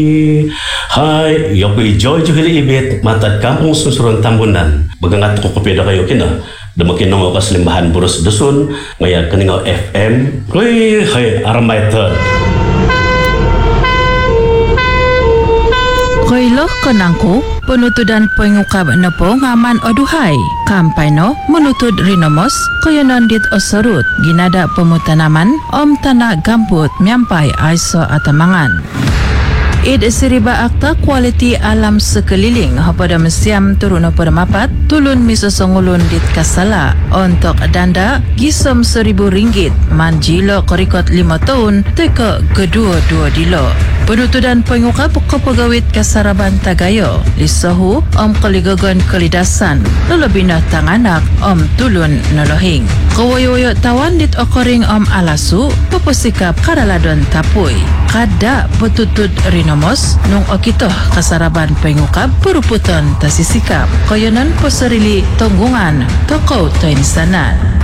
Hai, yo ko Joy Juhili Ibit, matad kampung susuron tambunan. Bagangat ko kopeda kayo kina. Damakin nang okas limbahan buros dusun, ngaya keningaw FM. Kuy, hay aramay ta. Koiloh konangku, penutudan pengukab na po ngaman oduhay. Kampay no, menutud rinomos, koyonon dit osorut, ginada pemutanaman, om tanah gambut, miampai aiso atamangan. Id seriba akta kualiti alam sekeliling pada mesiam turun pada mapat tulun miso songulun dit kasala untuk danda gisom RM1,000 manjilo korikot 5 tahun teka kedua-dua dilo. Penutudan pengukap kepegawit kasaraban Tagayo lisahu om keligagan kelidasan lelebina tanganak om tulun nolohing. Kawayo-wayo tawan dit okoring om alasu pepesikap karaladon tapui. Kada petutut rinomos nung okitoh kasaraban pengukap peruputan tasisikap. Koyonan poserili tonggungan toko toinsanan.